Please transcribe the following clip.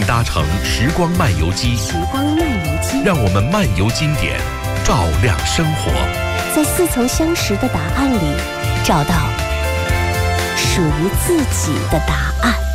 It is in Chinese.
搭乘时光漫游机，让我们漫游经典，照亮生活， 在似曾相识的答案里，找到属于自己的答案。